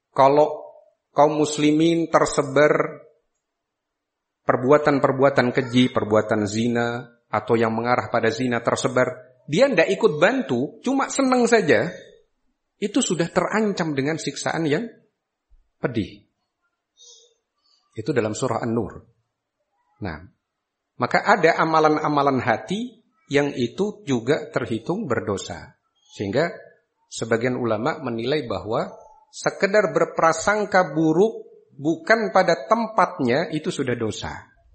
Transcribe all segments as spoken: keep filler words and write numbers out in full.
kalau kaum muslimin tersebar perbuatan-perbuatan keji, perbuatan zina, atau yang mengarah pada zina tersebar, dia tidak ikut bantu, cuma senang saja, itu sudah terancam dengan siksaan yang pedih. Itu dalam surah An-Nur. Nah, maka ada amalan-amalan hati yang itu juga terhitung berdosa. Sehingga sebagian ulama menilai bahwa sekedar berprasangka buruk bukan pada tempatnya itu sudah dosa.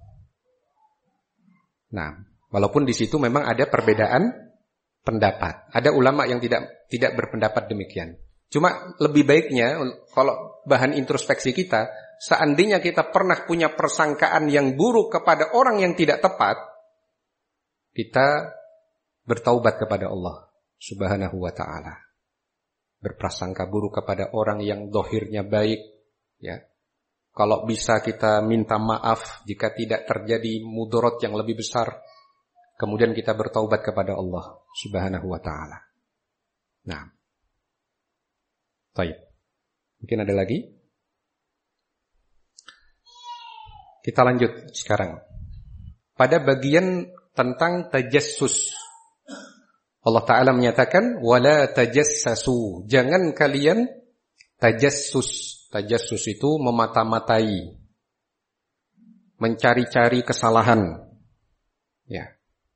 Nah, walaupun di situ memang ada perbedaan pendapat. Ada ulama yang tidak tidak berpendapat demikian. Cuma lebih baiknya kalau bahan introspeksi kita, seandainya kita pernah punya persangkaan yang buruk kepada orang yang tidak tepat, kita bertaubat kepada Allah Subhanahu wa ta'ala. Berprasangka buruk kepada orang yang dohirnya baik, ya. Kalau bisa kita minta maaf jika tidak terjadi mudarat yang lebih besar. Kemudian kita bertaubat kepada Allah Subhanahu wa ta'ala. Nah. Baik. Mungkin ada lagi? Kita lanjut sekarang. Pada bagian tentang tajassus. Allah Ta'ala menyatakan, wala tajassasu. Jangan kalian tajassus. Tajassus itu memata-matai, mencari-cari kesalahan. Ya.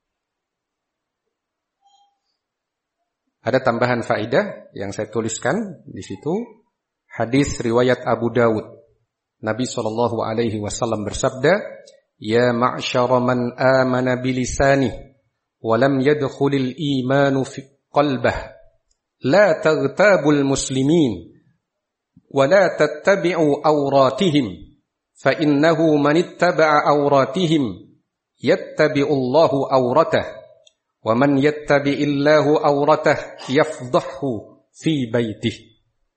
Ada tambahan faedah yang saya tuliskan di situ. Hadis riwayat Abu Dawud. Nabi sallallahu alaihi wasallam bersabda, "Ya ma'syara man amana bilisani wa lam yadkhulil imanu fi qalbah, la taghtabul muslimin wa la tattabi'u awratihim, fa innahu man ittaba'a awratihim yattabi'u Allahu awratah, wa man yattabi'illahu awratah yafdhahu fi baitih."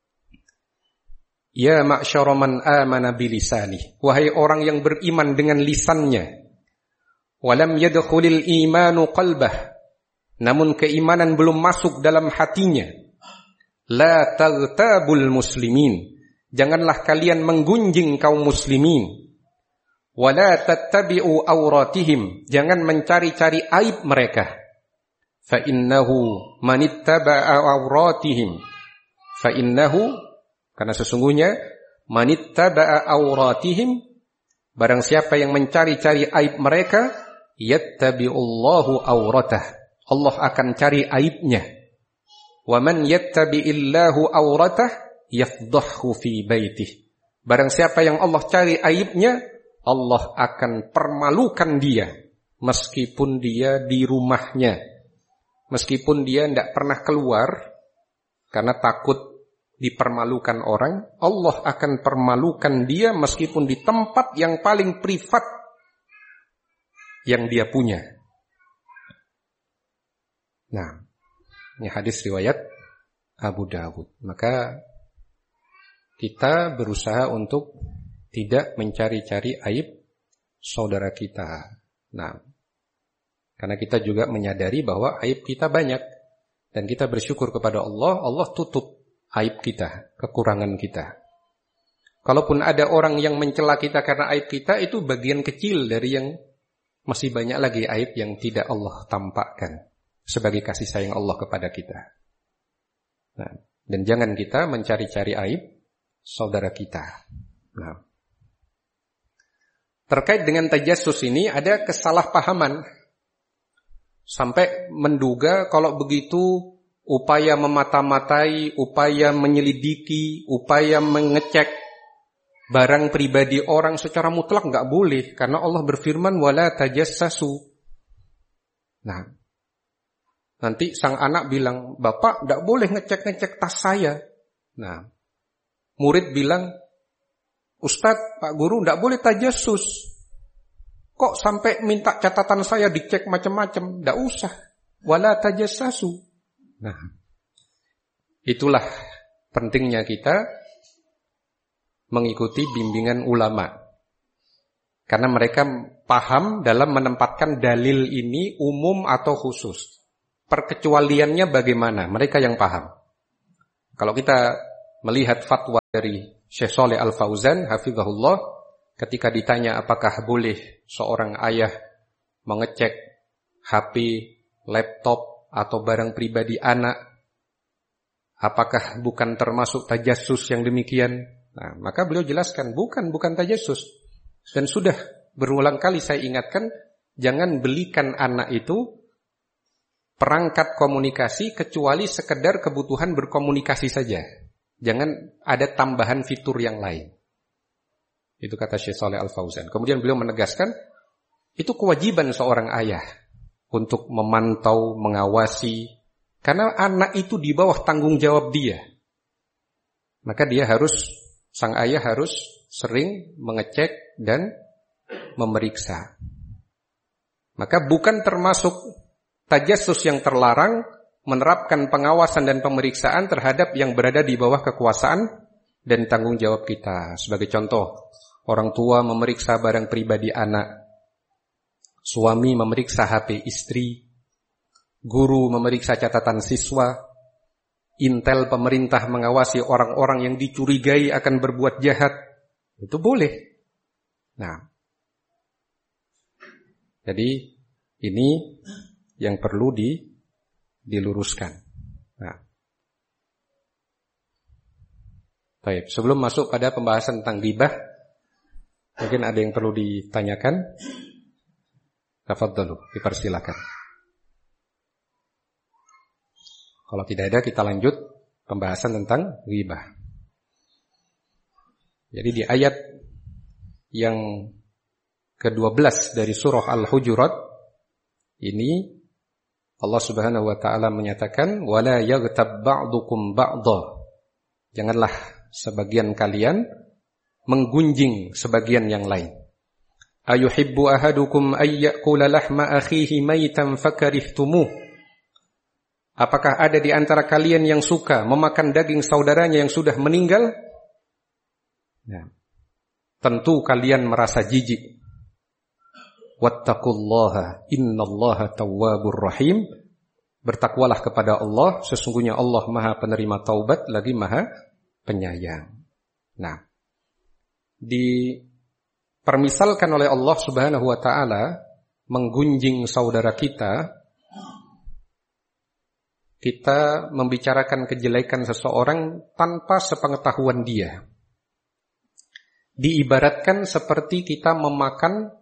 Ya ma'syara man amana bilisani, wahai orang yang beriman dengan lisannya, walam yadkhulil imanu qalbah, namun keimanan belum masuk dalam hatinya. La taghtabul muslimin, janganlah kalian menggunjing kaum muslimin. Wala tattabi'u awratihim, jangan mencari-cari aib mereka. Fa innahu manittaba'a awratihim, fa innahu, karena sesungguhnya manittaba'a awratihim, barang siapa yang mencari-cari aib mereka, yattabi'ullahu awratah, Allah akan cari aibnya. Wa man yattabi'illahu awratah yafdhahu fi baitih, barang siapa yang Allah cari aibnya, Allah akan permalukan dia meskipun dia di rumahnya, meskipun dia tidak pernah keluar karena takut dipermalukan orang, Allah akan permalukan dia meskipun di tempat yang paling privat yang dia punya. Nah, ini hadis riwayat Abu Dawud. Maka kita berusaha untuk tidak mencari-cari aib saudara kita. Nah, karena kita juga menyadari bahwa aib kita banyak dan kita bersyukur kepada Allah, Allah tutup aib kita, kekurangan kita. Kalaupun ada orang yang mencela kita karena aib kita, itu bagian kecil dari yang masih banyak lagi aib yang tidak Allah tampakkan sebagai kasih sayang Allah kepada kita. Nah, dan jangan kita mencari-cari aib saudara kita. Nah, terkait dengan tajassus ini ada kesalahpahaman sampai menduga kalau begitu upaya memata-matai, upaya menyelidiki, upaya mengecek barang pribadi orang secara mutlak enggak boleh, karena Allah berfirman wala tajassasu. Nah, nanti sang anak bilang, "Bapak enggak boleh ngecek-ngecek tas saya." Nah, murid bilang, "Ustadz, Pak Guru enggak boleh tajassus. Kok sampai minta catatan saya dicek macam-macam?" Enggak usah. Wala tajassasu. Nah, itulah pentingnya kita mengikuti bimbingan ulama. Karena mereka paham dalam menempatkan dalil ini umum atau khusus. Perkecualiannya bagaimana? Mereka yang paham. Kalau kita melihat fatwa dari Syekh Shalih Al-Fauzan hafizahullah ketika ditanya apakah boleh seorang ayah mengecek H P, laptop atau barang pribadi anak, apakah bukan termasuk tajassus yang demikian? Nah, maka beliau jelaskan bukan bukan tajassus. Dan sudah berulang kali saya ingatkan, jangan belikan anak itu perangkat komunikasi kecuali sekedar kebutuhan berkomunikasi saja. Jangan ada tambahan fitur yang lain. Itu kata Syekh Shalih Al-Fauzan. Kemudian beliau menegaskan, itu kewajiban seorang ayah untuk memantau, mengawasi, karena anak itu di bawah tanggung jawab dia. Maka dia harus, sang ayah harus sering mengecek dan memeriksa. Maka bukan termasuk tajassus yang terlarang menerapkan pengawasan dan pemeriksaan terhadap yang berada di bawah kekuasaan dan tanggung jawab kita. Sebagai contoh, orang tua memeriksa barang pribadi anak, suami memeriksa H P istri, guru memeriksa catatan siswa, intel pemerintah mengawasi orang-orang yang dicurigai akan berbuat jahat. Itu boleh. Nah, jadi ini yang perlu di, diluruskan. Nah, baik. Sebelum masuk pada pembahasan tentang ghibah, mungkin ada yang perlu ditanyakan. Tafadhalu, dipersilakan. Kalau tidak ada, kita lanjut pembahasan tentang ghibah. Jadi di ayat yang kedua belas dari surah Al-Hujurat ini Allah Subhanahu wa taala menyatakan wala yaghtab ba'dukum ba'dha. Janganlah sebagian kalian menggunjing sebagian yang lain. Ayuhibbu ahadukum ay ya'kula lahma akhihi maitan fakarihtumuh. Apakah ada di antara kalian yang suka memakan daging saudaranya yang sudah meninggal? Nah, tentu kalian merasa jijik. Wattaqullaha innallaha tawwabur rahim. Bertakwalah kepada Allah, sesungguhnya Allah Maha penerima taubat lagi Maha penyayang. Nah, dipermisalkan oleh Allah Subhanahu wa taala menggunjing saudara kita, kita membicarakan kejelekan seseorang tanpa sepengetahuan dia. Diibaratkan seperti kita memakan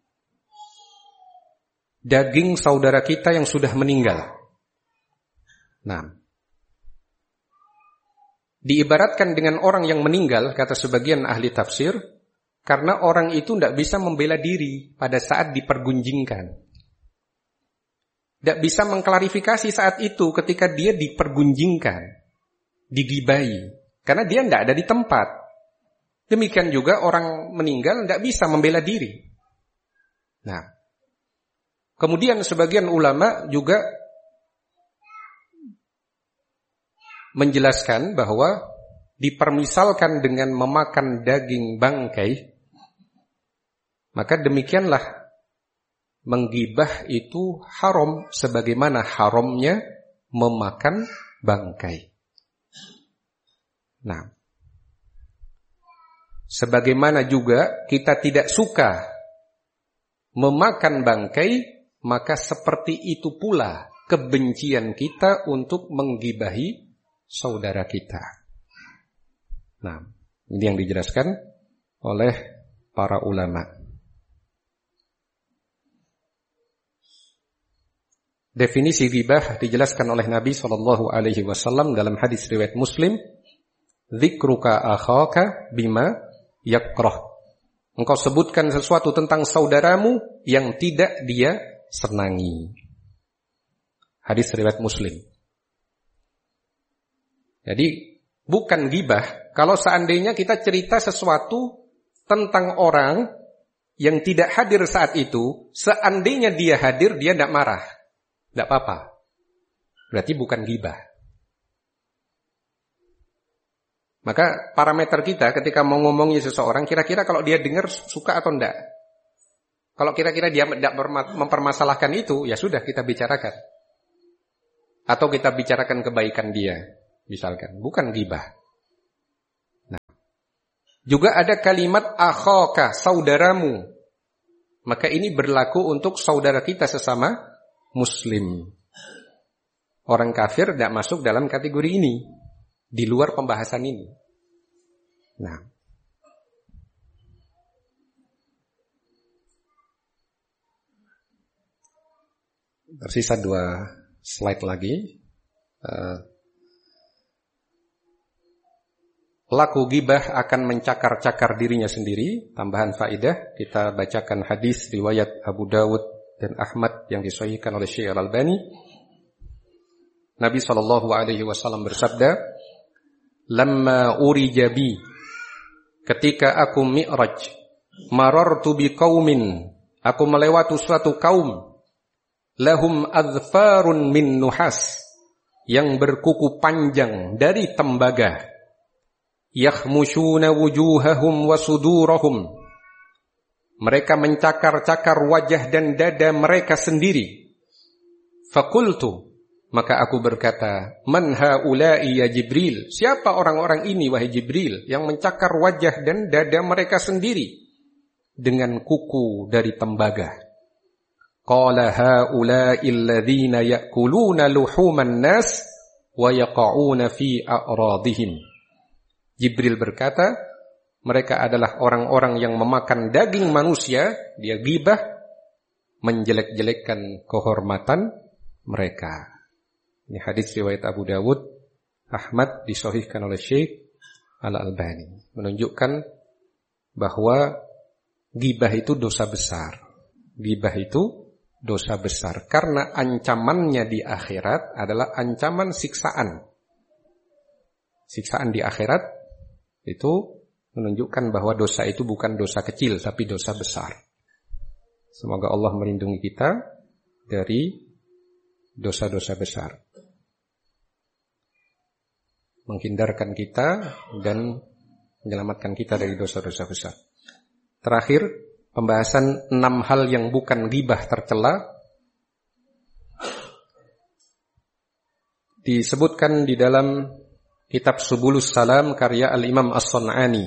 daging saudara kita yang sudah meninggal. Nah, diibaratkan dengan orang yang meninggal, kata sebagian ahli tafsir, karena orang itu tidak bisa membela diri pada saat dipergunjingkan. Tidak bisa mengklarifikasi saat itu ketika dia dipergunjingkan, digibahi, karena dia tidak ada di tempat. Demikian juga orang meninggal tidak bisa membela diri. Nah, kemudian sebagian ulama juga menjelaskan bahwa dipermisalkan dengan memakan daging bangkai, maka demikianlah menggibah itu haram sebagaimana haramnya memakan bangkai. Nah, sebagaimana juga kita tidak suka memakan bangkai, maka seperti itu pula kebencian kita untuk menggibahi saudara kita. Nah, ini yang dijelaskan oleh para ulama. Definisi ghibah dijelaskan oleh Nabi shallallahu alaihi wasallam dalam hadis riwayat Muslim, dzikruka akhaka bima yakrah. Engkau sebutkan sesuatu tentang saudaramu yang tidak dia senangi. Hadis riwayat Muslim. Jadi bukan ghibah kalau seandainya kita cerita sesuatu tentang orang yang tidak hadir saat itu, seandainya dia hadir dia tidak marah, tidak apa-apa. Berarti bukan ghibah. Maka parameter kita ketika mau ngomongin seseorang, kira-kira kalau dia dengar suka atau enggak. Kalau kira-kira dia tidak mempermasalahkan itu, ya sudah kita bicarakan. Atau kita bicarakan kebaikan dia, misalkan. Bukan ghibah. Juga ada kalimat akhaka, saudaramu. Maka ini berlaku untuk saudara kita sesama muslim. Orang kafir tidak masuk dalam kategori ini, di luar pembahasan ini. Nah, tersisa dua slide lagi. Uh, Laku gibah akan mencakar-cakar dirinya sendiri. Tambahan faedah, kita bacakan hadis riwayat Abu Dawud dan Ahmad yang disahihkan oleh Syekh Al-Albani. Nabi sallallahu alaihi wasallam bersabda, "Lamma urija bi," ketika aku mi'raj, "marartu bi qaumin," aku melewati suatu kaum, "lahum adfarun min nuhas," yang berkuku panjang dari tembaga, yakhmushuna wujuhahum wa sudurahum, mereka mencakar-cakar wajah dan dada mereka sendiri. Fakultu, maka aku berkata, man haula'i ya Jibril, siapa orang-orang ini wahai Jibril yang mencakar wajah dan dada mereka sendiri dengan kuku dari tembaga? Qala haula'i alladhina ya'kuluna luhuman nas wa yaqa'una fi a'radihim. Jibril berkata, mereka adalah orang-orang yang memakan daging manusia, dia ghibah, menjelek-jelekkan kehormatan mereka. Ini hadis riwayat Abu Dawud, Ahmad, disahihkan oleh Syekh Al-Albani. Menunjukkan bahwa ghibah itu dosa besar. Ghibah itu dosa besar. Karena ancamannya di akhirat adalah ancaman siksaan. Siksaan di akhirat itu menunjukkan bahwa dosa itu bukan dosa kecil, tapi dosa besar. Semoga Allah melindungi kita dari dosa-dosa besar, menghindarkan kita dan menyelamatkan kita dari dosa-dosa besar. Terakhir, pembahasan enam hal yang bukan ghibah tercela disebutkan di dalam Kitab Subulus Salam karya Al-Imam As-Sun'ani.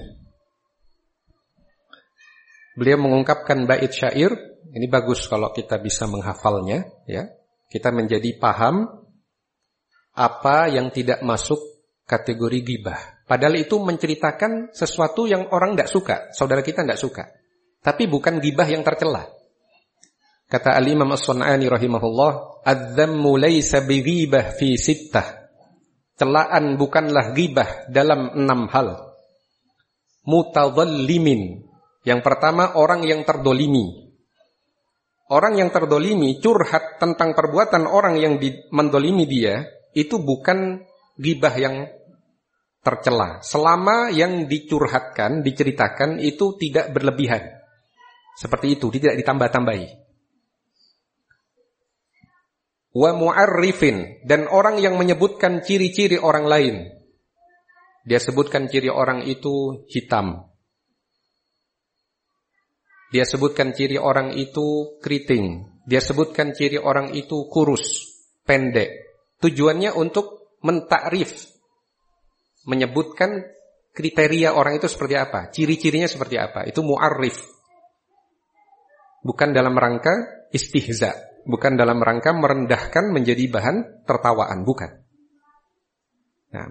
Beliau mengungkapkan bait syair, ini bagus kalau kita bisa menghafalnya, ya. Kita menjadi paham apa yang tidak masuk kategori ghibah. Padahal itu menceritakan sesuatu yang orang tidak suka, saudara kita tidak suka. Tapi bukan ghibah yang tercela. Kata Al-Imam As-Sun'ani rahimahullah, "Adz-dzammu laysa bighibah fi sittah." Celaan bukanlah ghibah dalam enam hal. Mutadhallimin. Yang pertama, orang yang terdolimi. Orang yang terdolimi curhat tentang perbuatan orang yang di, mendolimi dia, itu bukan ghibah yang tercela. Selama yang dicurhatkan, diceritakan itu tidak berlebihan. Seperti itu, tidak ditambah-tambahi. Wa mu'arrifin, dan orang yang menyebutkan ciri-ciri orang lain. Dia sebutkan ciri orang itu hitam. Dia sebutkan ciri orang itu keriting. Dia sebutkan ciri orang itu kurus, pendek. Tujuannya untuk mentakrif, menyebutkan kriteria orang itu seperti apa, ciri-cirinya seperti apa. Itu mu'arrif. Bukan dalam rangka istihza. Bukan dalam rangka merendahkan menjadi bahan tertawaan, bukan. Nah.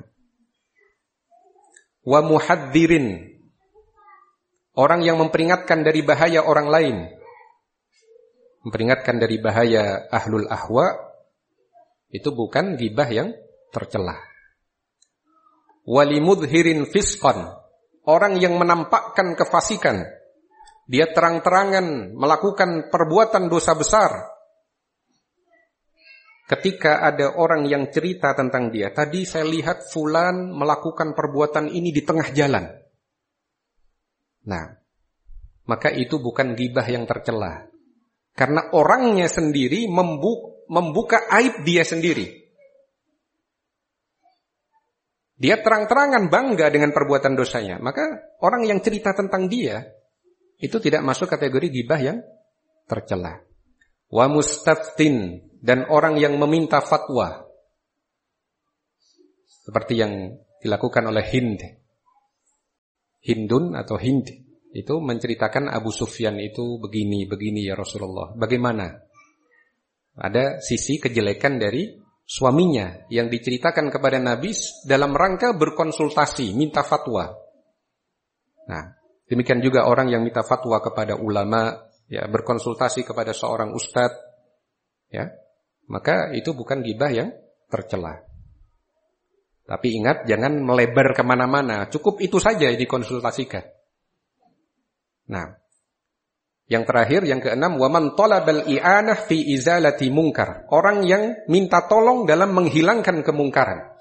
Wa muhadzirin, orang yang memperingatkan dari bahaya orang lain, memperingatkan dari bahaya ahlul ahwa, itu bukan ghibah yang tercela. Walimudhirin fisqan, orang yang menampakkan kefasikan, dia terang-terangan melakukan perbuatan dosa besar. Ketika ada orang yang cerita tentang dia, tadi saya lihat fulan melakukan perbuatan ini di tengah jalan. Nah, maka itu bukan ghibah yang tercela. Karena orangnya sendiri membu- membuka aib dia sendiri. Dia terang-terangan bangga dengan perbuatan dosanya. Maka orang yang cerita tentang dia, itu tidak masuk kategori ghibah yang tercela. Wa mustaftin, dan orang yang meminta fatwa, seperti yang dilakukan oleh Hind. Hindun atau Hind itu menceritakan Abu Sufyan itu begini, begini ya Rasulullah. Bagaimana? Ada sisi kejelekan dari suaminya yang diceritakan kepada Nabi dalam rangka berkonsultasi, minta fatwa. Nah, demikian juga orang yang minta fatwa kepada ulama, ya, berkonsultasi kepada seorang ustadz, ya, maka itu bukan ghibah yang tercela. Tapi ingat, jangan melebar kemana-mana. Cukup itu saja dikonsultasikan. Nah, yang terakhir, yang keenam, waman talabal i'anah fi izalati munkar. Orang yang minta tolong dalam menghilangkan kemungkaran.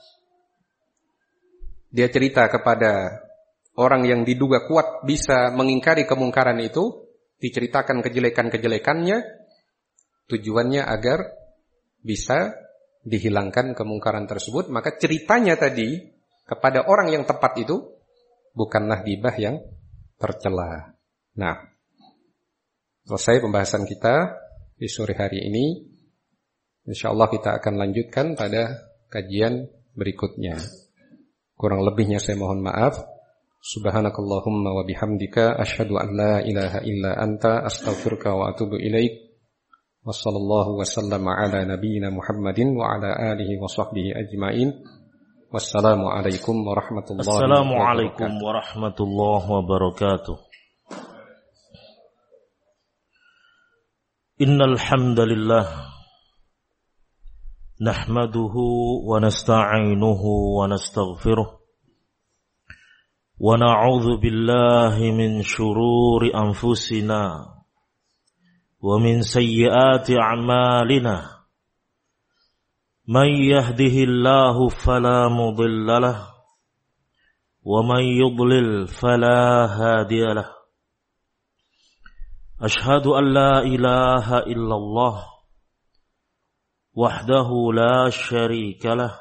Dia cerita kepada orang yang diduga kuat bisa mengingkari kemungkaran itu, diceritakan kejelekan-kejelekannya, tujuannya agar bisa dihilangkan kemungkaran tersebut. Maka ceritanya tadi kepada orang yang tepat itu bukanlah ghibah yang tercela. Nah, selesai pembahasan kita di sore hari ini. InsyaAllah kita akan lanjutkan pada kajian berikutnya. Kurang lebihnya saya mohon maaf. Subhanakallahumma wa bihamdika asyhadu an la ilaha illa anta astaghfiruka wa atubu ilaik. Wassallallahu wasallama ala nabiyyina Muhammadin wa ala alihi wa sahbihi ajma'in. Wassalamu alaikum warahmatullahi wabarakatuh. Assalamualaikum warahmatullahi wabarakatuh. Innal hamdalillah nahmaduhu wa nasta'inuhu wa nastaghfiruh wa na'udzu billahi min shururi anfusina wa min sayyiati a'malina. Man yahdihillahu fala mudilla lahu wa man yudlil fala hadiya lahu. Ashhadu an la ilaha illallah wahdahu la syarika lah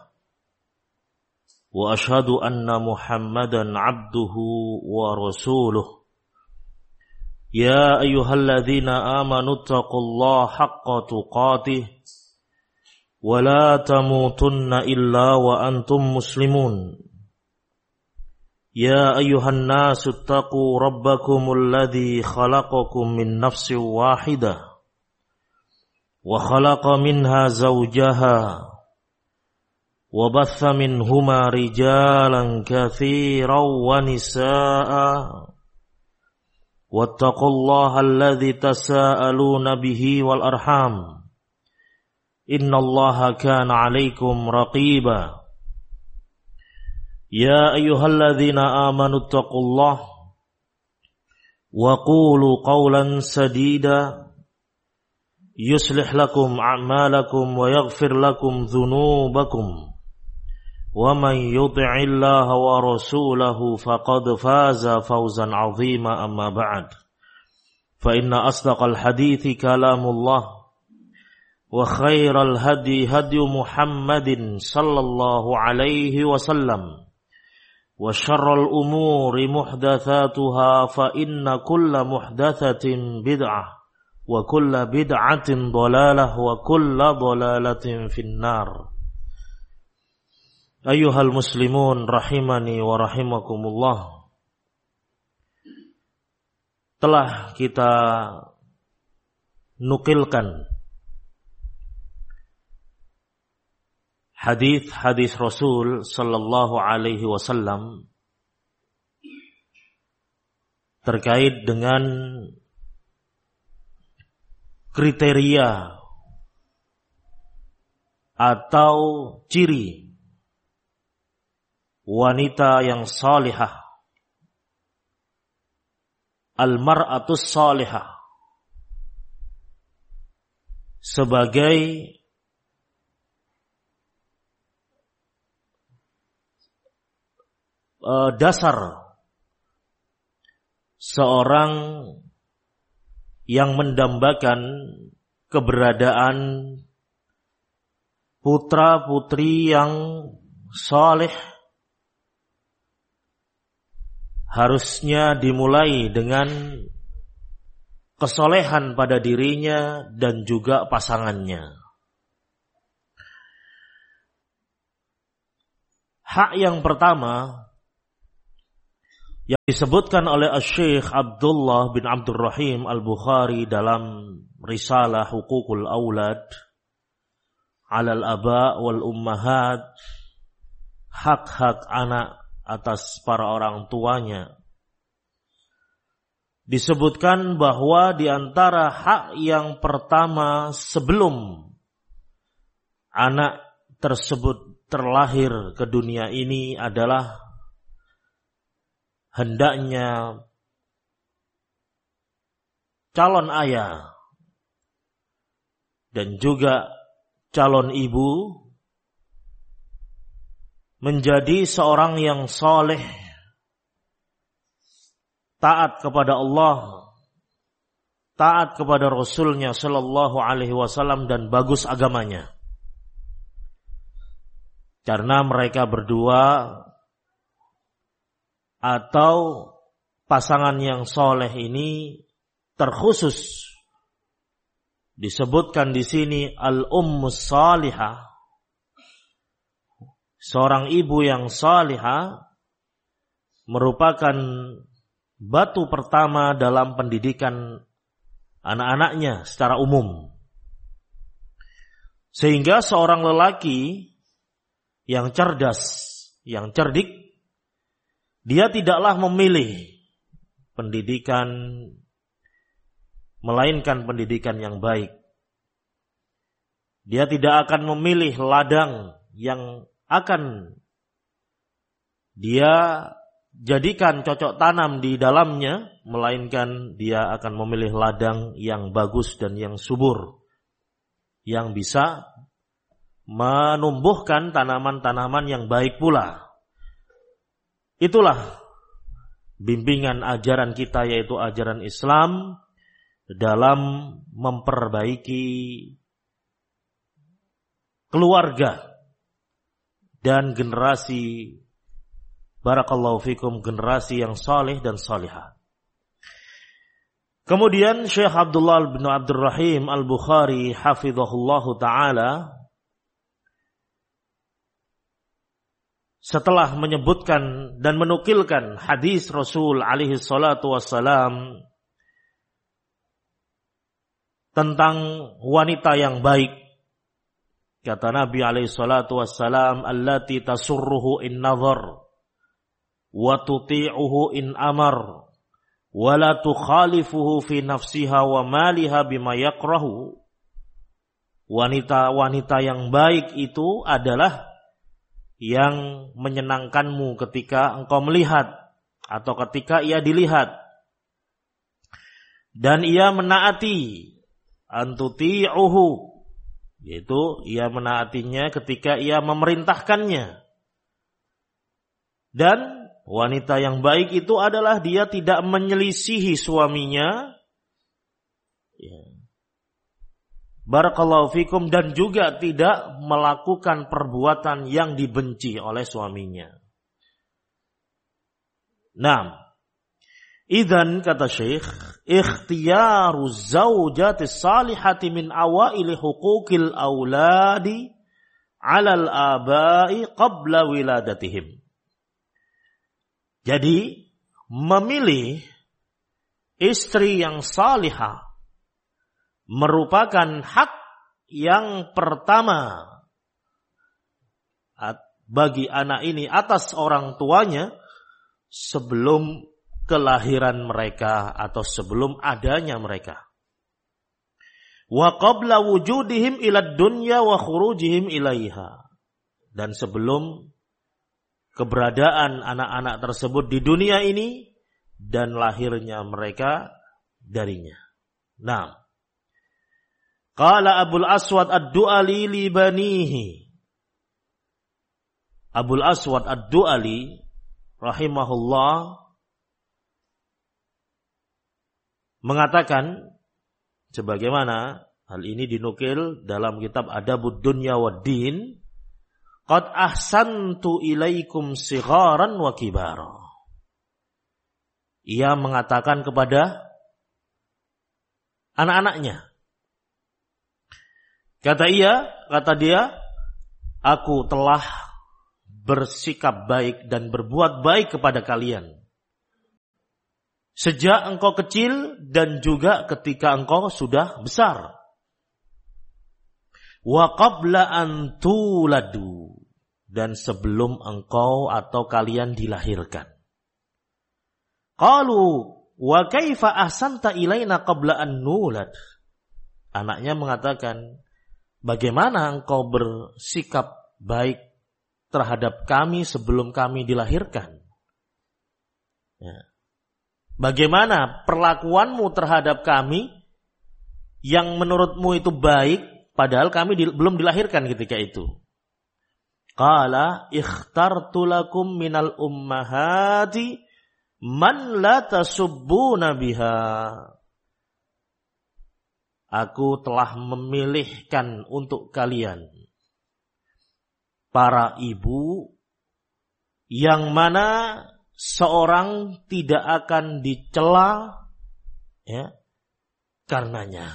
wa ashhadu anna Muhammadan abduhu wa rasuluh. Ya ayyuhalladzina amanu taqullaha haqqa tuqatih wa la tamutunna illa wa antum muslimun. Ya ayyuhan nasu attaqu rabbakumul ladzi khalaqakum min nafsin wahidah wa khalaqa minha zawjaha wa batha minhuma rijalan katsiran wa nisaa'a. Wattaqullaha alladzi tasaaluna bihi wal arham. Innallaha kana 'alaikum raqiba. Ya ayyuhalladzina amanu taqullaha wa qulu qawlan sadida yuslih lakum a'malakum wa yaghfir lakum dhunubakum. Wa man yuti'illaha wa rasulahu faqad faza fawzan 'azima, amma ba'd. Fa inna asdaqal hadithi kalamullah wa khairal hadi hadi Muhammadin sallallahu alaihi wasallam wa syarrul umuri muhdatsatuha fa inna kulla muhdatsatin bid'ah wa kulla bid'atin dhalalah wa kulla dhalalatin finnar. Ayyuhal muslimun rahimani wa rahimakumullah. Telah kita nukilkan hadis-hadis Rasul sallallahu alaihi wasallam terkait dengan kriteria atau ciri wanita yang salihah, al-mar'atus salihah, sebagai uh, dasar seorang yang mendambakan keberadaan putra-putri yang saleh. Harusnya dimulai dengan kesolehan pada dirinya dan juga pasangannya. Hak yang pertama yang disebutkan oleh Asy-Syaikh Abdullah bin Abdurrahim Al-Bukhari dalam risalah Huququl Aulad 'alal aba wal ummahat, hak-hak anak atas para orang tuanya. Disebutkan bahwa di antara hak yang pertama sebelum anak tersebut terlahir ke dunia ini adalah hendaknya calon ayah dan juga calon ibu menjadi seorang yang soleh, taat kepada Allah, taat kepada Rasulnya Sallallahu Alaihi Wasallam, dan bagus agamanya. Karena mereka berdua atau pasangan yang soleh ini terkhusus disebutkan di sini al-ummus salihah, seorang ibu yang salihah merupakan batu pertama dalam pendidikan anak-anaknya secara umum. Sehingga seorang lelaki yang cerdas, yang cerdik, dia tidaklah memilih pendidikan melainkan pendidikan yang baik. Dia tidak akan memilih ladang yang akan dia jadikan cocok tanam di dalamnya, melainkan dia akan memilih ladang yang bagus dan yang subur, yang bisa menumbuhkan tanaman-tanaman yang baik pula. Itulah bimbingan ajaran kita, yaitu ajaran Islam dalam memperbaiki keluarga dan generasi, barakallahu fikum, generasi yang saleh dan salihah. Kemudian Syekh Abdullah bin Abdurrahim Al-Bukhari hafizahullahu ta'ala setelah menyebutkan dan menukilkan hadis Rasul alaihi salatu wassalam tentang wanita yang baik, kata Nabi alaihi salatu wassalam, allati tasurruhu in nazar wa tuti'uhu in amar wa la tukhalifuhu fi nafsiha wa maliha bima yakrahu. Wanita-wanita yang baik itu adalah yang menyenangkanmu ketika engkau melihat atau ketika ia dilihat, dan ia menaati, antuti'uhu, yaitu ia menaatinya ketika ia memerintahkannya. Dan wanita yang baik itu adalah dia tidak menyelisihi suaminya, ya, barakallahu fikum, dan juga tidak melakukan perbuatan yang dibenci oleh suaminya. Nah, idzan, kata Syekh, ikhtiyaru zaujati salihati min awaili huquqil auladi 'alal abai qabla wiladatihim. Jadi, memilih istri yang salihah merupakan hak yang pertama bagi anak ini atas orang tuanya sebelum kelahiran mereka atau sebelum adanya mereka. Wa qabla wujudihim ila dunya wa khurujihim ilaiha. Dan sebelum keberadaan anak-anak tersebut di dunia ini dan lahirnya mereka darinya. Nah, qala Abul Aswad Ad-Du'ali li banihi. Abul Aswad Ad-Du'ali rahimahullah mengatakan, sebagaimana hal ini dinukil dalam kitab Adabud Dunya wad Din, qad ahsantu ilaikum sigharan wa kibara. Ia mengatakan kepada anak-anaknya, kata ia, kata dia, aku telah bersikap baik dan berbuat baik kepada kalian, Sejak engkau kecil dan juga ketika engkau sudah besar. Wa qabla an tuladu, dan sebelum engkau atau kalian dilahirkan. Qalu wa kaifa ahsanta ilaina qabla an nulad. Anaknya mengatakan, bagaimana engkau bersikap baik terhadap kami sebelum kami dilahirkan? Ya. Bagaimana perlakuanmu terhadap kami yang menurutmu itu baik, padahal kami di, belum dilahirkan ketika itu? Qala ikhtartu lakum minal ummahati man la tasubbuna biha. Aku telah memilihkan untuk kalian para ibu yang mana seorang tidak akan dicela ya karenanya.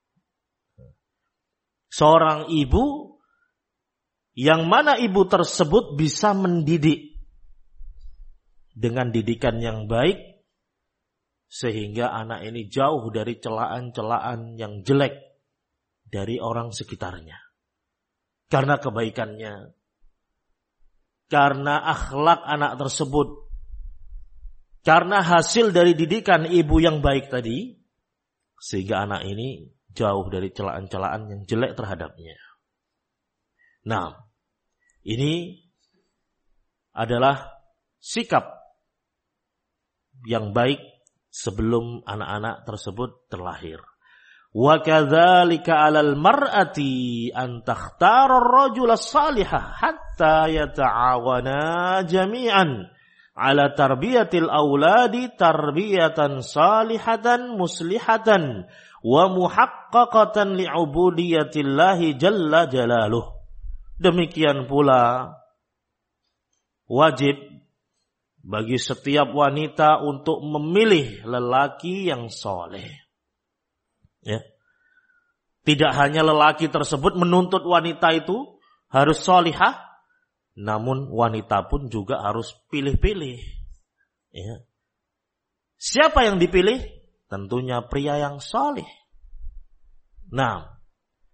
Seorang ibu yang mana ibu tersebut bisa mendidik dengan didikan yang baik sehingga anak ini jauh dari celaan-celaan yang jelek dari orang sekitarnya. Karena kebaikannya, karena akhlak anak tersebut, karena hasil dari didikan ibu yang baik tadi, sehingga anak ini jauh dari celaan-celaan yang jelek terhadapnya. Nah, ini adalah sikap yang baik sebelum anak-anak tersebut terlahir. Wa kadzalika 'alal mar'ati an takhtara ar-rajula as-salihah hatta yata'awana jami'an 'ala tarbiyatil auladi tarbiyatan salihatan muslihatan wa muhaqqaqatan li'ubudiyatillahi jalla jalaluh. Demikian pula wajib bagi setiap wanita untuk memilih lelaki yang soleh. Ya. Tidak hanya lelaki tersebut menuntut wanita itu harus solihah, namun wanita pun juga harus pilih-pilih. Ya. Siapa yang dipilih? Tentunya pria yang soleh. Nah,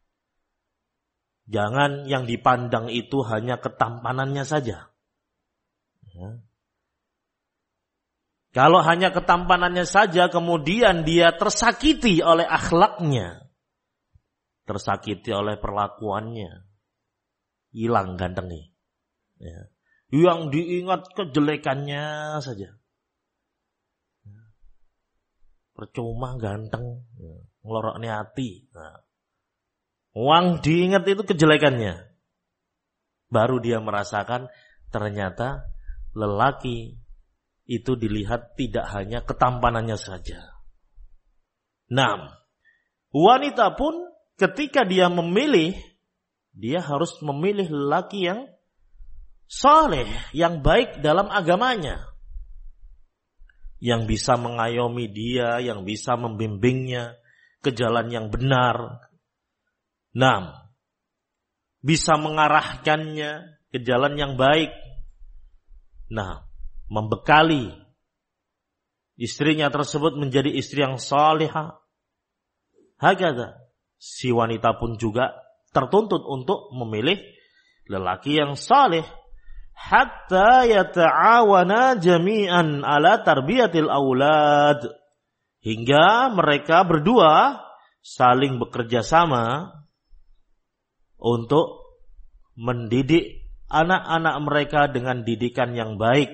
jangan yang dipandang itu hanya ketampanannya saja. Ya. Kalau hanya ketampanannya saja kemudian dia tersakiti oleh akhlaknya, tersakiti oleh perlakuannya, hilang gantengnya. Ya. Yang diingat kejelekannya saja. Percuma ganteng, ngeloroknya hati. Nah. Uang diingat itu kejelekannya. Baru dia merasakan ternyata lelaki itu dilihat tidak hanya ketampanannya saja. Nah, wanita pun ketika dia memilih, dia harus memilih lelaki yang saleh, yang baik dalam agamanya, yang bisa mengayomi dia, yang bisa membimbingnya ke jalan yang benar. Nah, bisa mengarahkannya ke jalan yang baik. Nah, membekali istrinya tersebut menjadi istri yang salihah. Hakadha, si wanita pun juga tertuntut untuk memilih lelaki yang saleh. Hatta yata'awana jami'an ala tarbiyatil aulad. Hingga mereka berdua saling bekerja sama untuk mendidik anak-anak mereka dengan didikan yang baik.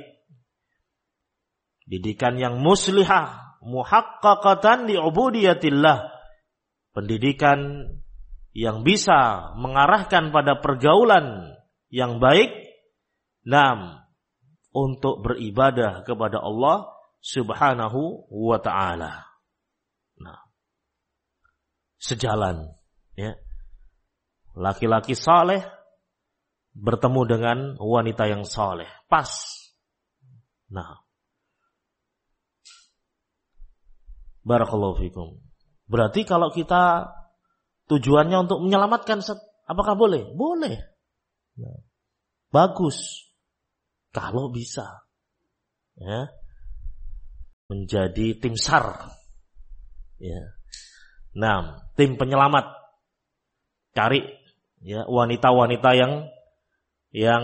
Didikan yang muslihah, muhaqqaqatan li'ubudiyatillah. Pendidikan yang bisa mengarahkan pada pergaulan yang baik. Nam, untuk beribadah kepada Allah Subhanahu wa ta'ala. Nah, sejalan, ya. Laki-laki saleh bertemu dengan wanita yang saleh, pas. Nah, barakallahu fikum. Berarti kalau kita tujuannya untuk menyelamatkan, apakah boleh? Boleh. Nah, bagus. Kalau bisa. Ya. menjadi tim SAR. Ya. Nah, tim penyelamat. Cari ya wanita-wanita yang yang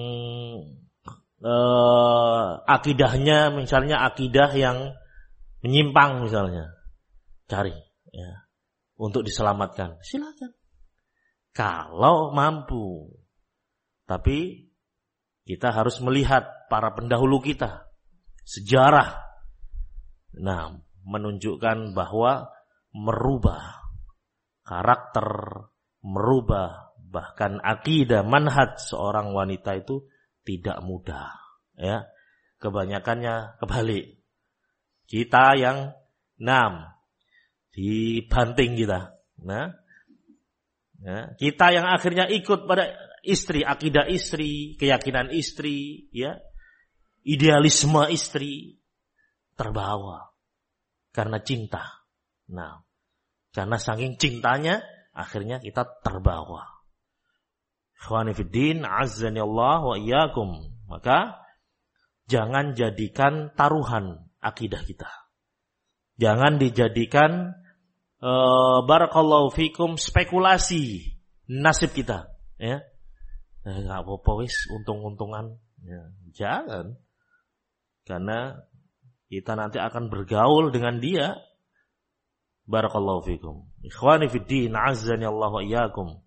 eh, akidahnya misalnya akidah yang menyimpang misalnya. Cari ya untuk diselamatkan. Silakan. Kalau mampu. Tapi kita harus melihat para pendahulu kita, sejarah. Nah, menunjukkan bahwa merubah karakter, merubah bahkan akidah, manhaj seorang wanita itu tidak mudah. Ya, kebanyakannya kebalik. Kita yang enam dibanting kita. Nah, ya, kita yang akhirnya ikut pada istri, akidah istri, keyakinan istri, ya, idealisme istri, terbawa karena cinta. Nah, karena saking cintanya, akhirnya kita terbawa. Ikhwani fiddin, azzani Allah wa iyyakum. Maka jangan jadikan taruhan akidah kita. Jangan dijadikan uh, barakallahu fikum spekulasi nasib kita, ya. Eh, gak apa-apa wis, untung-untungan. Ya, jangan. Karena kita nanti akan bergaul dengan dia. Barakallahu fikum. Ikhwani fiddin, azzani Allah wa iyyakum.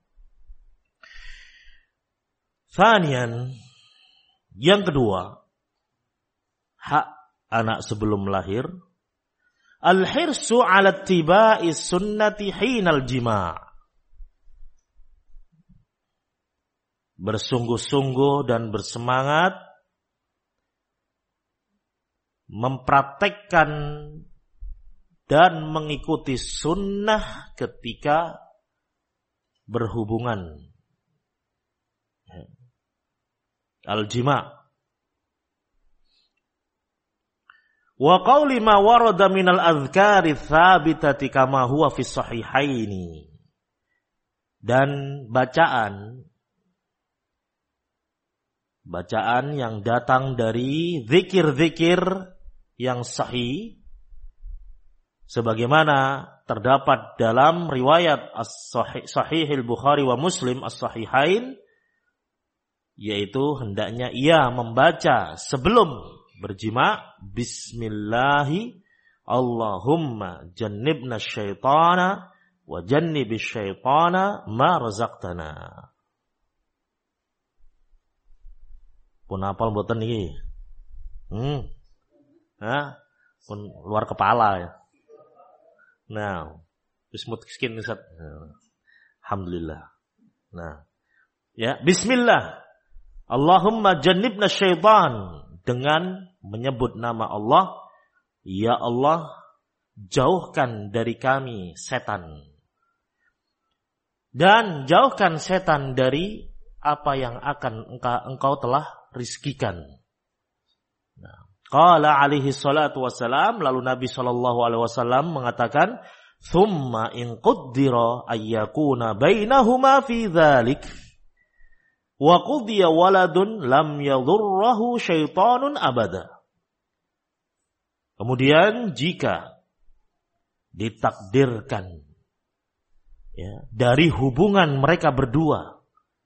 Thanian, yang kedua, hak anak sebelum lahir. Al-hirsu ala tiba'i sunnati hinal jima'. Bersungguh-sungguh dan bersemangat mempraktekkan dan mengikuti sunnah ketika berhubungan. Al-jima'. Wa qawli ma warada minal adhkari thabitati kama huwa fi sahihaini. Dan bacaan Bacaan yang datang dari zikir-zikir yang sahih sebagaimana terdapat dalam riwayat as-sahih al-Bukhari wa Muslim as-sahihain, yaitu hendaknya ia membaca sebelum berjima, bismillahi Allahumma jannibna syaitana wa jannibish syaitana ma razaqtana. Pun apal mboten iki. Hmm. Hah? Pun luar kepala ya. Nah, wis mutskin Ustaz. Alhamdulillah. Nah. Ya, bismillah. Allahumma jannibna syaitan, dengan menyebut nama Allah, ya Allah, jauhkan dari kami setan. Dan jauhkan setan dari apa yang akan engkau, engkau telah rizkikan. Nah, qala alaihi salatu wassalam, lalu Nabi sallallahu alaihi wasallam mengatakan, thumma in qaddira ayyakuna bainahuma fi dzalik wa qudiya waladun lam yadhurruhu syaitanun abada. Kemudian jika ditakdirkan ya, dari hubungan mereka berdua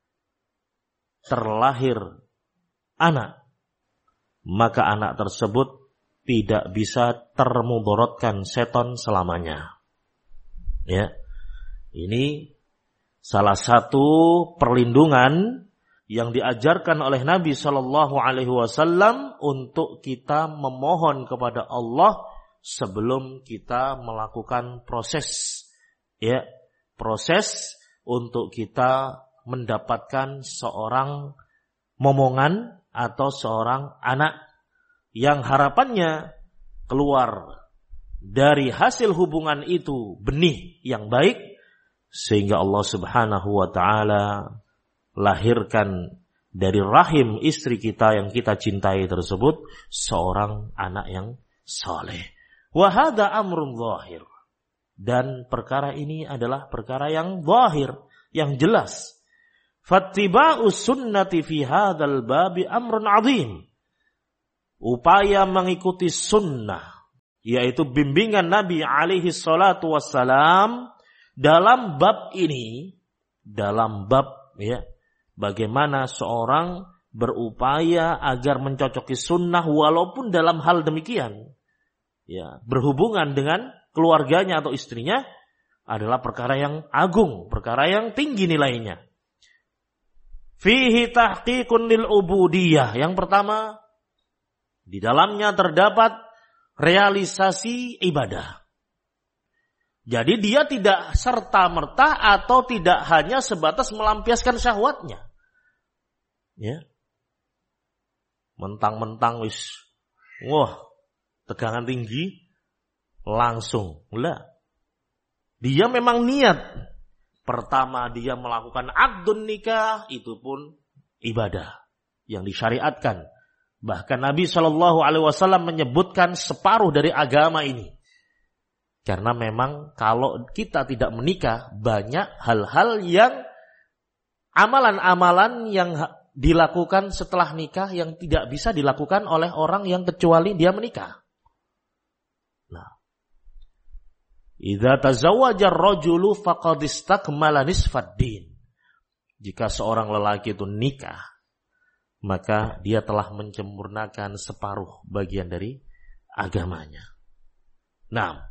terlahir anak, maka anak tersebut tidak bisa termudaratkan setan selamanya. Ya, ini salah satu perlindungan yang diajarkan oleh Nabi Shallallahu Alaihi Wasallam untuk kita memohon kepada Allah sebelum kita melakukan proses, ya, proses untuk kita mendapatkan seorang momongan atau seorang anak yang harapannya keluar dari hasil hubungan itu benih yang baik, sehingga Allah Subhanahu wa ta'ala lahirkan dari rahim istri kita yang kita cintai tersebut seorang anak yang saleh. Wa hadza amrun zahir. Dan perkara ini adalah perkara yang zahir, yang jelas. Fattiba'us sunnati fi hadzal babi amrun 'azim. Upaya mengikuti sunnah yaitu bimbingan Nabi alaihi salatu wassalam dalam bab ini, dalam bab ya, bagaimana seorang berupaya agar mencocoki sunnah walaupun dalam hal demikian, ya, berhubungan dengan keluarganya atau istrinya adalah perkara yang agung, perkara yang tinggi nilainya. Fihi tahqiqun lil ubudiyah. Yang pertama, di dalamnya terdapat realisasi ibadah. Jadi dia tidak serta-merta atau tidak hanya sebatas melampiaskan syahwatnya. Ya. Mentang-mentang wis, wah, tegangan tinggi, langsung. Lah. Dia memang niat. Pertama dia melakukan akdun nikah, itu pun ibadah yang disyariatkan. Bahkan Nabi shallallahu alaihi wasallam menyebutkan separuh dari agama ini. Karena memang kalau kita tidak menikah, banyak hal-hal yang amalan-amalan yang dilakukan setelah nikah yang tidak bisa dilakukan oleh orang yang kecuali dia menikah. Nah, idza tazawwaja ar-rajulu faqad istakmala nisfad din. Jika seorang lelaki itu nikah, maka dia telah menyempurnakan separuh bagian dari agamanya. Nah,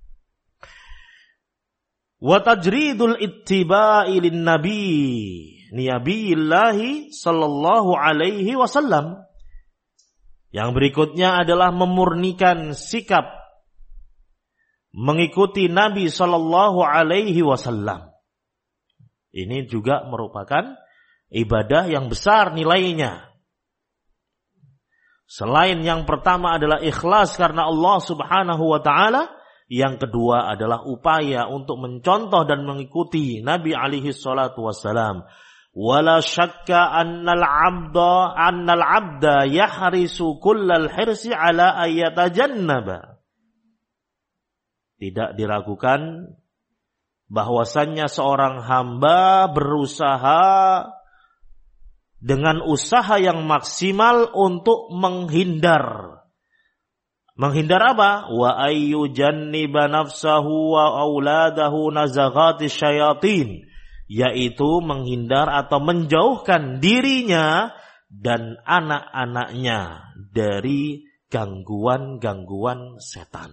wa tajridul ittiba'i lin nabi Nabiyillahi sallallahu alaihi wasallam. Yang berikutnya adalah memurnikan sikap mengikuti Nabi sallallahu alaihi wasallam. Ini juga merupakan ibadah yang besar nilainya. Selain yang pertama adalah ikhlas karena Allah Subhanahu wa taala, yang kedua adalah upaya untuk mencontoh dan mengikuti Nabi alaihi salatu wassalam. Wala syakka annal abda annal abda yahrisu kullal hirsi ala ayatajannaba. Tidak diragukan bahwasannya seorang hamba berusaha dengan usaha yang maksimal untuk menghindar. Menghindar apa? Wa ayyujanniba nafsahu wa auladahu nazaghati syayatin. Yaitu menghindar atau menjauhkan dirinya dan anak-anaknya dari gangguan-gangguan setan.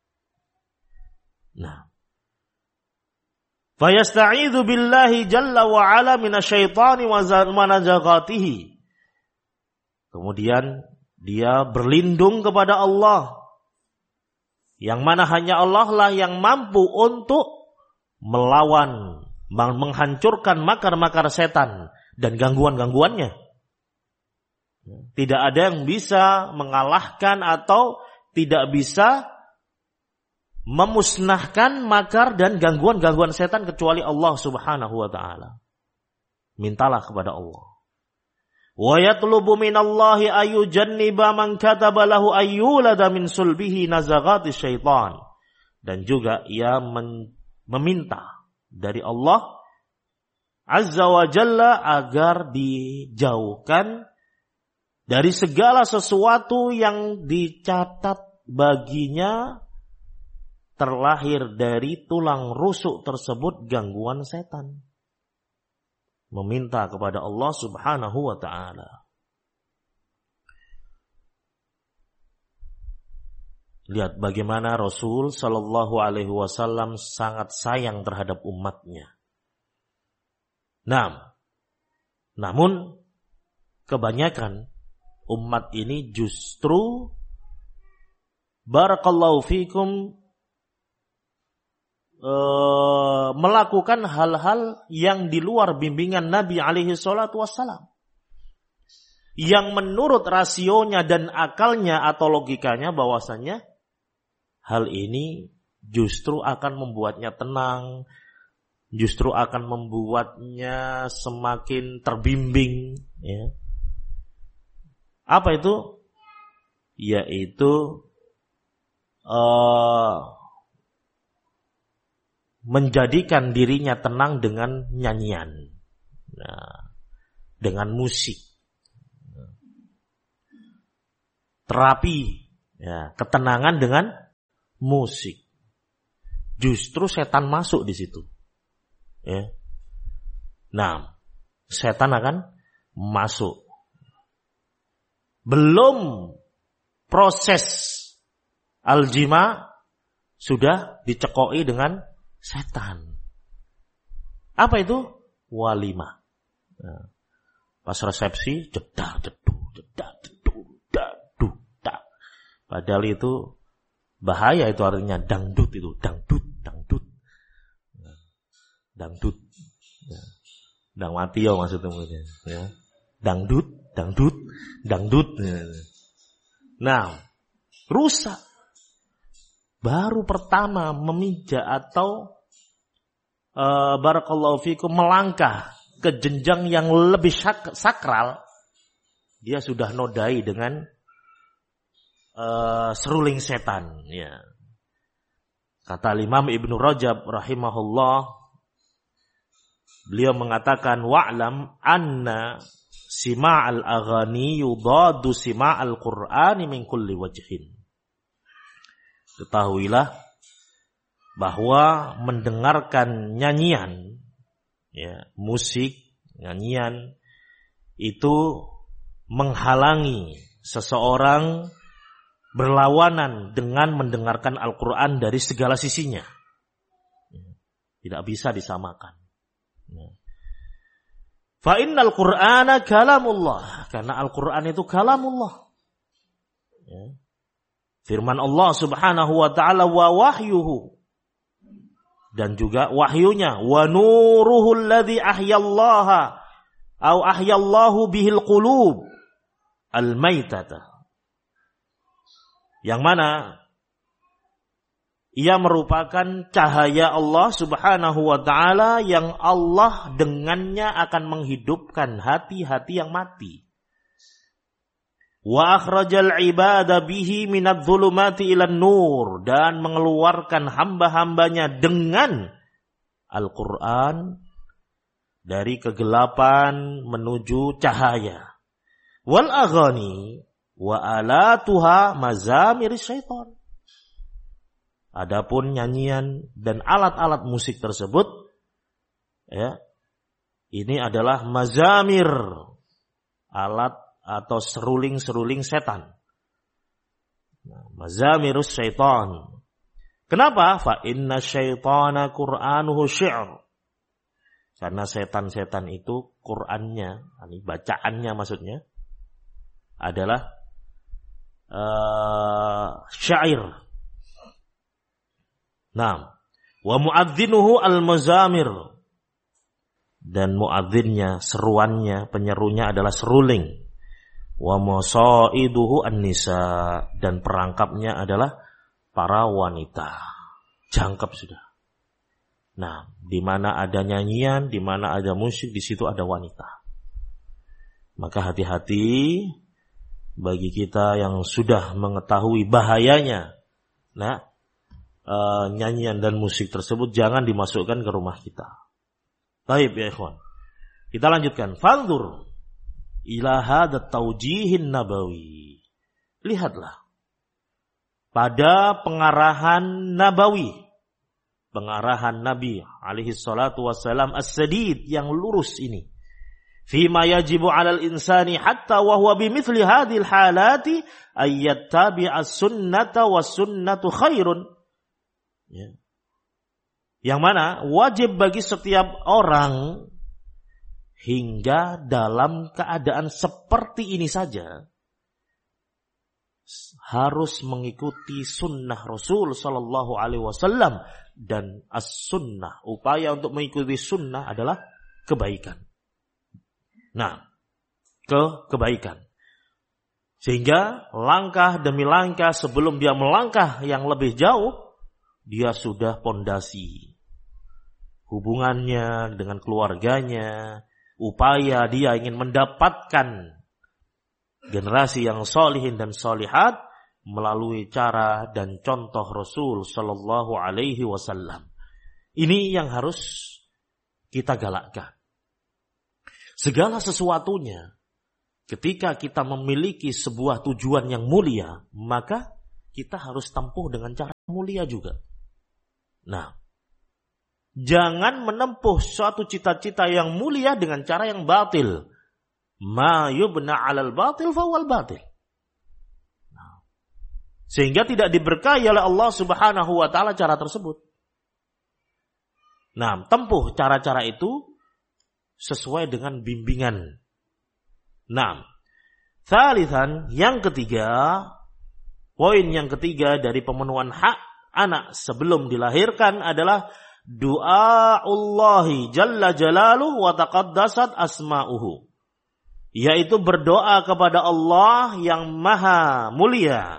Nah, fayasta'idzu billahi jalla wa ala minasyaitani wa nazaghatihi. Kemudian dia berlindung kepada Allah, yang mana hanya Allah lah yang mampu untuk melawan, menghancurkan makar-makar setan dan gangguan-gangguannya. Tidak ada yang bisa mengalahkan atau tidak bisa memusnahkan makar dan gangguan-gangguan setan kecuali Allah Subhanahu wa taala. Mintalah kepada Allah. Wa yatlubu minallahi ayyujanniba man kataba lahu ayyulada min sulbihi nazaghati syaitan. Dan juga ia men- meminta dari Allah Azza wa Jalla agar dijauhkan dari segala sesuatu yang dicatat baginya terlahir dari tulang rusuk tersebut gangguan setan. Meminta kepada Allah Subhanahu wa ta'ala. Lihat bagaimana Rasul sallallahu alaihi wasallam sangat sayang terhadap umatnya. Nah, namun kebanyakan umat ini justru barakallahu fikum e, melakukan hal-hal yang di luar bimbingan Nabi alaihi salatu wassalam. Yang menurut rasionya dan akalnya atau logikanya bahwasannya hal ini justru akan membuatnya tenang, justru akan membuatnya semakin terbimbing. Ya. Apa itu? Yaitu uh, menjadikan dirinya tenang dengan nyanyian, nah, dengan musik, terapi, ya, ketenangan dengan musik. Justru setan masuk di situ. Ya. Nah, setan akan masuk. Belum proses aljima sudah dicekoi dengan setan. Apa itu? Walimah. Nah, pas resepsi jedar jeduk jedar jeduk jeduk tak. Padahal itu bahaya, itu artinya dangdut, itu dangdut dangdut dangdut ya. Dang mati ya maksudnya ya. Dangdut dangdut dangdut ya. Nah, rusak. Baru pertama memijak atau uh, barakallahu fikum melangkah ke jenjang yang lebih sak- sakral, dia sudah nodai dengan uh, seruling setan. Ya. Kata Imam Ibnu Rajab rahimahullah, beliau mengatakan wa'lam anna sima'al aghani yudadu sima'al Qur'ani min kulli wajhin. Ketahuilah bahwa mendengarkan nyanyian, ya, musik, nyanyian itu menghalangi seseorang berlawanan dengan mendengarkan Al-Quran dari segala sisinya. Tidak bisa disamakan. Fa innal Qur'ana kalamullah, karena Al-Quran itu kalamullah. Ya. Firman Allah Subhanahu wa taala wa wahyuhu, dan juga wahyunya, wa nuruhu alladhi ahyallaha au ahyallahu bihil qulub al-maitata, yang mana ia merupakan cahaya Allah Subhanahu wa taala yang Allah dengannya akan menghidupkan hati-hati yang mati. Wa akhrajal ibada bihi minadh dhulumati ilan nur, dan mengeluarkan hamba-hambanya dengan Al-Quran dari kegelapan menuju cahaya. Wal aghani wa alatuha mazamir syaitan. Adapun nyanyian dan alat-alat musik tersebut, ya, ini adalah mazamir, alat atau seruling-seruling setan. Nah, mazamirus syaitan. Kenapa? Fa inna syaitana Qur'anuhu syi'r. Karena setan-setan itu Qur'annya, ini bacaannya maksudnya, adalah uh, syair. Nah, wa mu'adzinuhu al-mazamir. Dan muadzinnya, seruannya, penyerunya adalah seruling. Wa masaiduhu an-nisa, dan perangkapnya adalah para wanita. Jangkep sudah. Nah, di mana ada nyanyian, di mana ada musik, di situ ada wanita. Maka hati-hati bagi kita yang sudah mengetahui bahayanya, nah, e, nyanyian dan musik tersebut jangan dimasukkan ke rumah kita. Baik ya ikhwan. Kita lanjutkan. Fanzur ila hadha taujihin nabawi. Lihatlah pada pengarahan nabawi, pengarahan Nabi alaihi salatu wassalam as-sadid, yang lurus ini. Fima yajibu 'alal insani hatta wa huwa bimithli hadhil halati ayyattabi'a as-sunnata was-sunnatu khairun. Ya. Yang mana wajib bagi setiap orang hingga dalam keadaan seperti ini saja harus mengikuti sunnah Rasul Sallallahu Alaihi Wasallam, dan as-sunnah, upaya untuk mengikuti sunnah adalah kebaikan. Nah, ke kebaikan. Sehingga langkah demi langkah sebelum dia melangkah yang lebih jauh, dia sudah pondasi hubungannya dengan keluarganya, upaya dia ingin mendapatkan generasi yang solihin dan solihat melalui cara dan contoh Rasul Sallallahu Alaihi Wasallam. Ini yang harus kita galakkan. Segala sesuatunya, ketika kita memiliki sebuah tujuan yang mulia, maka kita harus tempuh dengan cara mulia juga. Nah, jangan menempuh suatu cita-cita yang mulia dengan cara yang batil. Ma yubna 'alal batil fawal batil. Nah, sehingga tidak diberkahi oleh Allah Subhanahu wa taala cara tersebut. Nah, tempuh cara-cara itu sesuai dengan bimbingan. Nah, tsalitsan, yang ketiga, poin yang ketiga dari pemenuhan hak anak sebelum dilahirkan adalah du'aullahi jalla jalaluhu wa taqaddasat asma'uhu, yaitu berdoa kepada Allah yang maha mulia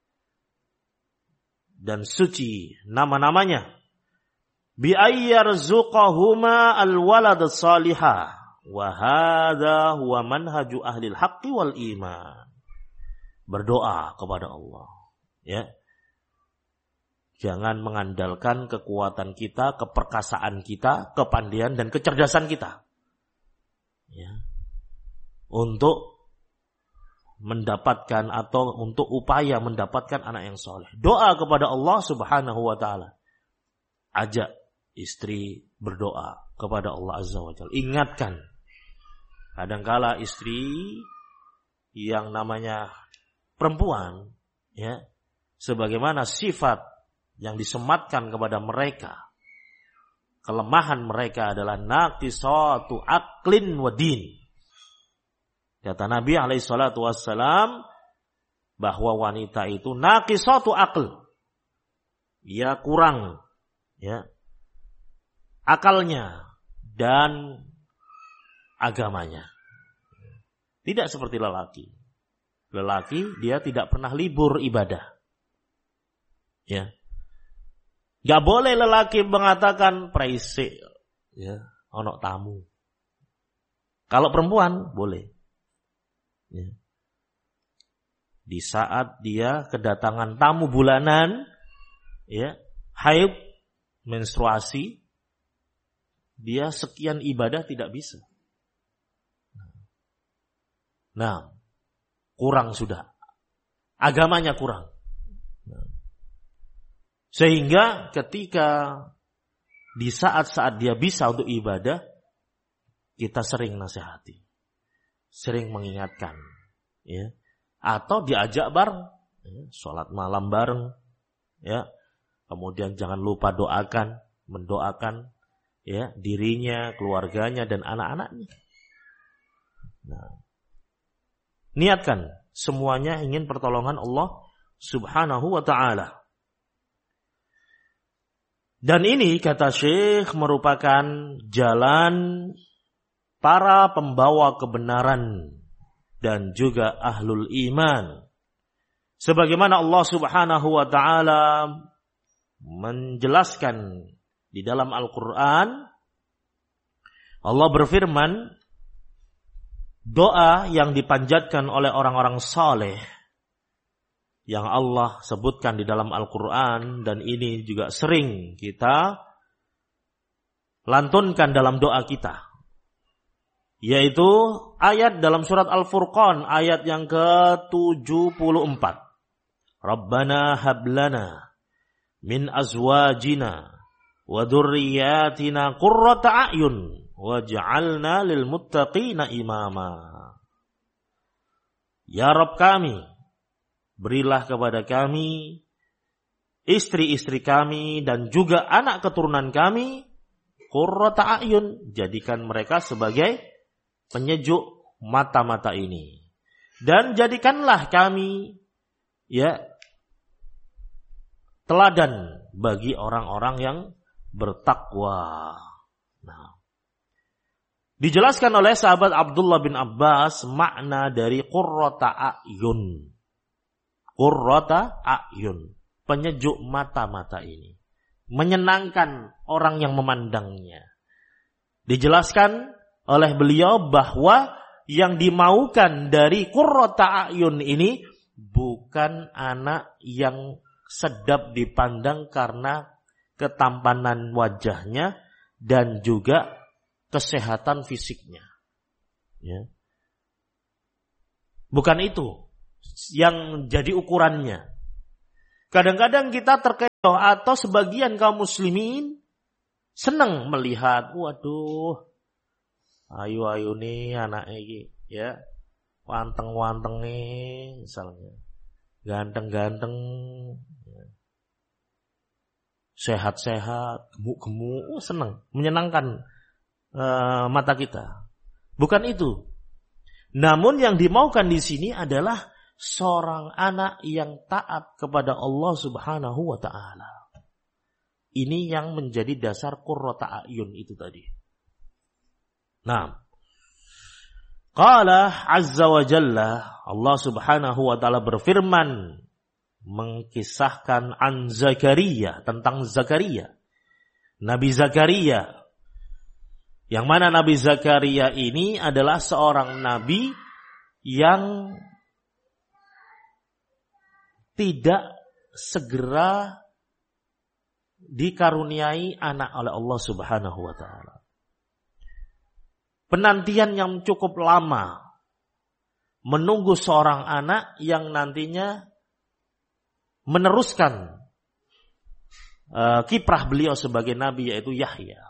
dan suci nama-namanya, bi ayyarzuqahuma alwalad salihah wa hadha huwa manhaju ahli al-haqqi wal iman. Berdoa kepada Allah, ya. Jangan mengandalkan kekuatan kita, keperkasaan kita, kepandaian dan kecerdasan kita, ya, untuk mendapatkan atau untuk upaya mendapatkan anak yang soleh. Doa kepada Allah Subhanahu wa taala. Ajak istri berdoa kepada Allah Azza wa Jalla. Ingatkan, kadangkala istri yang namanya perempuan, ya, sebagaimana sifat yang disematkan kepada mereka, kelemahan mereka adalah naqisatu aqlin wa din. Kata Nabi alaihi salatu wassalam bahwa wanita itu naqisatu aql, ya kurang, ya, akalnya dan agamanya. Tidak seperti lelaki. Lelaki dia tidak pernah libur ibadah, ya. Gak boleh lelaki mengatakan praise, ya, ono tamu. Kalau perempuan boleh, ya. Di saat dia kedatangan tamu bulanan, ya, haid, menstruasi, dia sekian ibadah tidak bisa. Nah, kurang sudah, agamanya kurang. Sehingga ketika di saat-saat dia bisa untuk ibadah, kita sering nasihati, sering mengingatkan, ya, atau diajak bareng, ya, sholat malam bareng, ya, kemudian jangan lupa doakan, mendoakan, ya, dirinya, keluarganya dan anak-anaknya. Nah, niatkan semuanya ingin pertolongan Allah Subhanahu wa taala. Dan ini kata Syekh merupakan jalan para pembawa kebenaran dan juga ahlul iman. Sebagaimana Allah Subhanahu wa taala menjelaskan di dalam Al-Qur'an, Allah berfirman, doa yang dipanjatkan oleh orang-orang saleh yang Allah sebutkan di dalam Al-Quran, dan ini juga sering kita lantunkan dalam doa kita, yaitu ayat dalam surat Al-Furqan ayat yang ke tujuh puluh empat. Rabbana hablana min azwajina wa dzurriyyatina qurrata a'yun waj'alna lil muttaqina imama. Ya Rabb kami, berilah kepada kami istri-istri kami dan juga anak keturunan kami qurrata a'yun, jadikan mereka sebagai penyejuk mata-mata ini, dan jadikanlah kami, ya, teladan bagi orang-orang yang bertakwa. Nah, dijelaskan oleh sahabat Abdullah bin Abbas makna dari qurrata a'yun. Qurrata a'yun, penyejuk mata-mata ini, menyenangkan orang yang memandangnya. Dijelaskan oleh beliau bahwa yang dimaukan dari qurrata a'yun ini bukan anak yang sedap dipandang karena ketampanan wajahnya dan juga kesehatan fisiknya, ya. Bukan itu yang jadi ukurannya. Kadang-kadang kita terkecoh atau sebagian kaum muslimin senang melihat, waduh, ayu-ayu nih anak ini, ya, wanteng-wanteng nih, misalnya, ganteng-ganteng, ya. Sehat-sehat, gemuk-gemuk, oh, senang, menyenangkan uh, mata kita. Bukan itu. Namun yang dimaukan di sini adalah seorang anak yang taat kepada Allah Subhanahu wa taala. Ini yang menjadi dasar qurrata a'yun itu tadi. Nah, qala azza wa jalla, Allah Subhanahu wa taala berfirman mengkisahkan an Zakaria, tentang Zakaria. Nabi Zakaria. Yang mana Nabi Zakaria ini adalah seorang nabi yang tidak segera dikaruniai anak oleh Allah Subhanahu wa taala. Penantian yang cukup lama menunggu seorang anak yang nantinya meneruskan uh, kiprah beliau sebagai nabi, yaitu Yahya.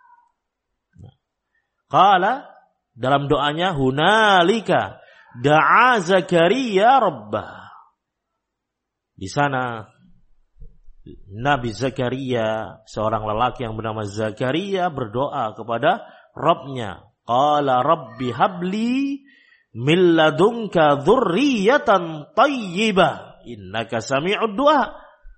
Qala, dalam doanya, hunalika da'a Zakaria rabbah. Di sana Nabi Zakaria, seorang lelaki yang bernama Zakaria, berdoa kepada Rabbnya. Qala rabbi habli min ladunka dzurriyyatan thayyibah innaka sami'ud du'a.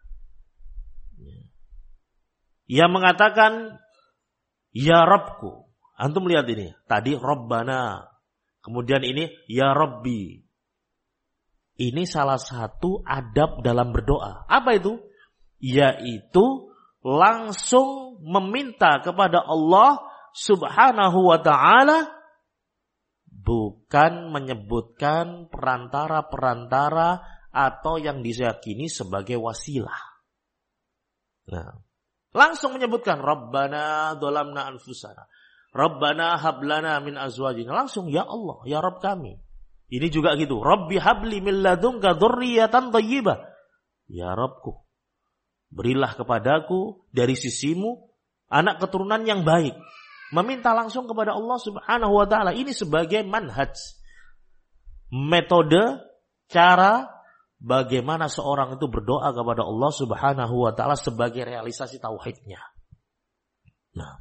Ia mengatakan, ya Rabbku. Antum lihat ini, tadi Rabbana, kemudian ini ya Rabbi. Ini salah satu adab dalam berdoa. Apa itu? Yaitu langsung meminta kepada Allah Subhanahu wa ta'ala, bukan menyebutkan perantara-perantara atau yang diyakini sebagai wasilah. Nah, langsung menyebutkan Rabbana dzalamna anfusana, Rabbana hablana min azwajina. Langsung ya Allah, ya Rabb kami. Ini juga gitu. Rabbi habli min ladunka dzurriyyatan thayyibah. Ya Rabbku, berilah kepadaku dari sisimu anak keturunan yang baik. Meminta langsung kepada Allah Subhanahu wa taala. Ini sebagai manhaj, metode, cara bagaimana seorang itu berdoa kepada Allah Subhanahu wa taala sebagai realisasi tauhidnya. Nah,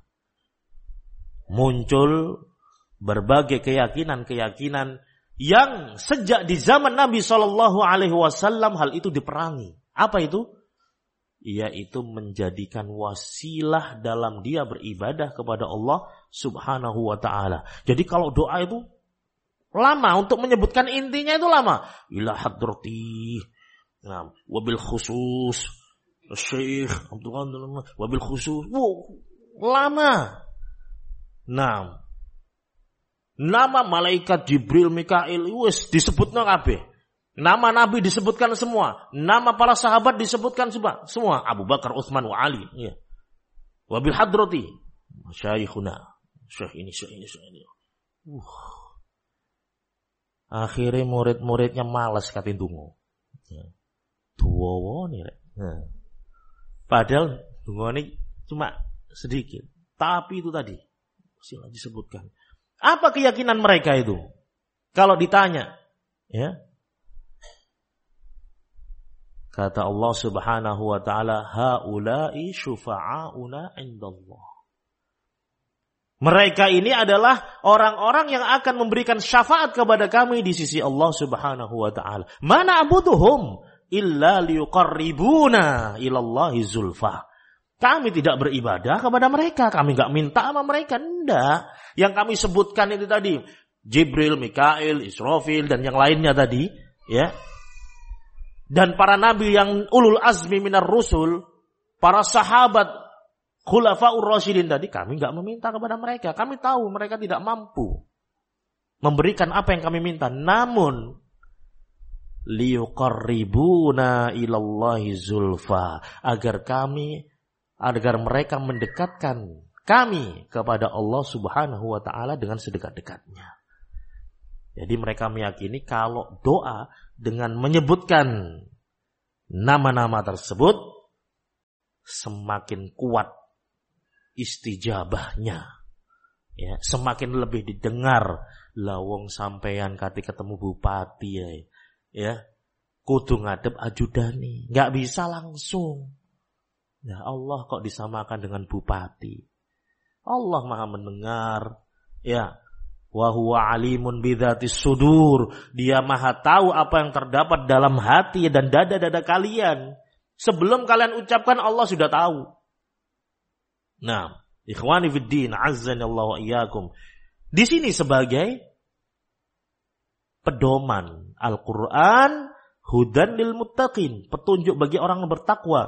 muncul berbagai keyakinan-keyakinan yang sejak di zaman Nabi shallallahu alaihi wasallam hal itu diperangi. Apa itu? Yaitu menjadikan wasilah dalam dia beribadah kepada Allah Subhanahu wa ta'ala. Jadi kalau doa itu lama, untuk menyebutkan intinya itu lama. Ila hadrati, nah, wabil khusus Syekh wabil khusus, wow, lama. Nah, nama malaikat Jibril, Mikail, wis disebutna kabeh. Nama Nabi disebutkan semua. Nama para sahabat disebutkan semua. Semua. Abu Bakar, Utsman, wa Ali. Ya. Wabil hadrati. Syekhuna. Syekh ini, syekh ini, syekh ini. Uh. Akhirnya murid-muridnya malas katin dungo. Ya. Tuwawa nih. Nah. Padahal dungo ini cuma sedikit. Tapi itu tadi. Sila disebutkan. Apa keyakinan mereka itu? Kalau ditanya. Ya. Kata Allah Subhanahu wa ta'ala, haula'i syufa'auna indallah. Mereka ini adalah orang-orang yang akan memberikan syafaat kepada kami di sisi Allah Subhanahu wa ta'ala. Mana abuduhum illa liyuqarribuna ilallahi zulfa. Kami tidak beribadah kepada mereka, kami enggak minta sama mereka, enggak. Yang kami sebutkan itu tadi, Jibril, Mikail, Israfil dan yang lainnya tadi, ya. Dan para nabi yang ulul azmi minar rusul, para sahabat khulafaur rasyidin tadi, kami enggak meminta kepada mereka. Kami tahu mereka tidak mampu memberikan apa yang kami minta. Namun liyuqarribuna ilallahi zulfa, agar kami agar mereka mendekatkan kami kepada Allah Subhanahu wa taala dengan sedekat-dekatnya. Jadi mereka meyakini kalau doa dengan menyebutkan nama-nama tersebut, semakin kuat istijabahnya. Ya, semakin lebih didengar. Lawong sampeyan kati ketemu bupati ya. Ya. Kudu ngadep ajudani, enggak bisa langsung. Ya Allah kok disamakan dengan bupati. Allah Maha mendengar. Ya. Wa huwa alimun bidzatis sudur. Dia Maha tahu apa yang terdapat dalam hati dan dada-dada kalian. Sebelum kalian ucapkan Allah sudah tahu. Nah, ikhwani fiddin, azzanallahu wa iyyakum. Di sini sebagai pedoman Al-Qur'an hudan lil muttaqin, petunjuk bagi orang yang bertakwa.